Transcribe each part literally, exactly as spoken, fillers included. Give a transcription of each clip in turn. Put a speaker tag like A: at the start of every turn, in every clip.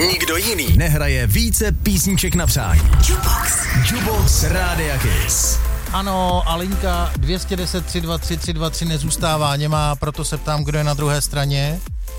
A: Nikdo jiný nehraje více písniček na přání. Jukebox. Jukebox Rádia Kiss.
B: Ano, Alinka dvě stě deset tři dva tři tři dva tři nezůstává nemá, proto se ptám, kdo je na druhé straně.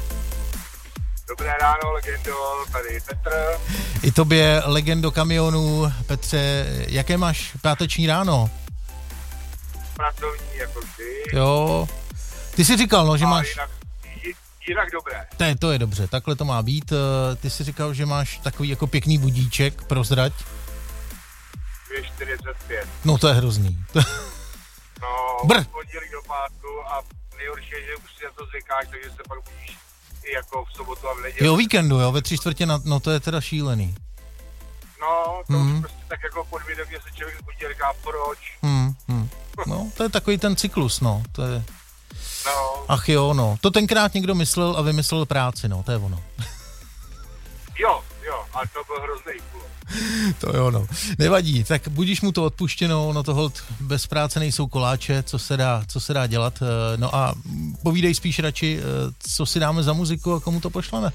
C: Dobré ráno, legendo, tady Petr.
B: I tobě, legendo kamionů. Petře, jaké máš páteční ráno?
C: Pracovní, jako vždy.
B: Jo. Ty jsi říkal, no, že
C: A
B: máš...
C: Jinak, jinak dobré.
B: To je, to je dobře, takhle to má být. Ty jsi říkal, že máš takový jako pěkný budíček, prozrať.
C: dvě čtyřicet pět.
B: No to je hrozný.
C: No,
B: Brr.
C: od pondělí do pátku a nejhorší je, že už si na to zvykáš, takže se pak budíš i jako v sobotu a v neděli.
B: Jo, víkendu, jo, ve tři čtvrtě na... No to je teda šílený.
C: No, to
B: Hmm.
C: už prostě tak jako podvědomě se člověk budí a říká, proč?
B: Hmm, hmm. No, to je takový ten cyklus, no, to je...
C: No,
B: Ach jo, no, to tenkrát někdo myslel a vymyslel práci, no, to je ono.
C: jo, jo, a to byl hrozný kůl.
B: To jo, no. Nevadí, tak budíš mu to odpuštěno, no to holt bez práce nejsou koláče, co se dá, co se dá dělat. No a povídej spíš radši, co si dáme za muziku a komu to pošleme.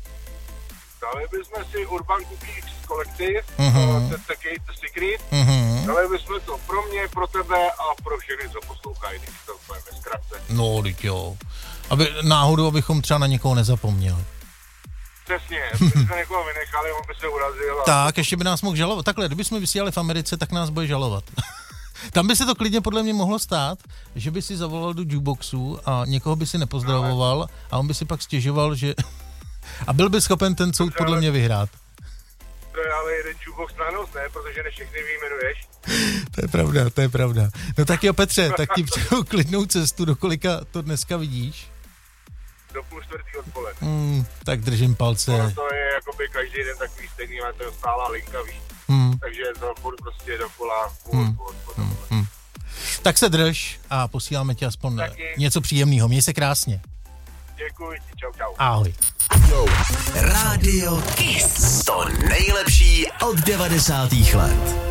C: Dali bychom si Urban Cookies Collective,
B: Mhm.
C: uh, That's the Secret.
B: Mhm.
C: Dali bychom to pro mě, pro tebe a pro všechny, co poslouchají, když to povíme zkratce.
B: No, teď jo. Aby, náhodou, abychom třeba na někoho nezapomněli.
C: Přesně, kdybychom někoho vynechali, on by se urazil. A...
B: Tak, ještě by nás mohl žalovat. Takhle, kdybychom vysílali v Americe, tak nás bude žalovat. Tam by se to klidně podle mě mohlo stát, že by si zavolal do jukeboxu a někoho by si nepozdravoval a on by si pak stěžoval, že... A byl by schopen ten soud podle mě vyhrát.
C: To je ale jeden jukebox na noc, ne? Protože ne všechny vyjmenuješ.
B: To je pravda, to je pravda. No tak jo, Petře, tak ti přeju klidnou cestu, do kolika to dneska vidíš?
C: Do půl čtvrtý odpoledne.
B: Hmm, tak držím palce.
C: No, to je jakoby každý den takový stejný, ale to je stálá linka, víš.
B: Hmm,
C: Takže to furt prostě dokola, půl,
B: Hmm.
C: půl, půl,
B: hmm,
C: půl.
B: hmm. Tak se drž a posíláme ti aspoň
C: Taky.
B: něco příjemného. Měj se krásně.
C: Děkuji ti, čau, čau.
B: Ahoj.
A: Rádio Kiss. To nejlepší od devadesátých let.